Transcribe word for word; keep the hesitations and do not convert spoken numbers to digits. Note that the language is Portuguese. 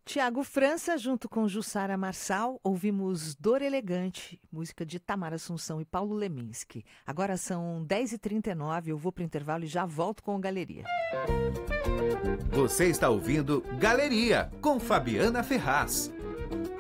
Tiago França, junto com Jussara Marçal, ouvimos Dor Elegante, música de Tamara Assunção e Paulo Leminski. Agora são dez e trinta e nove, eu vou para o intervalo e já volto com a Galeria. Você está ouvindo Galeria, com Fabiana Ferraz.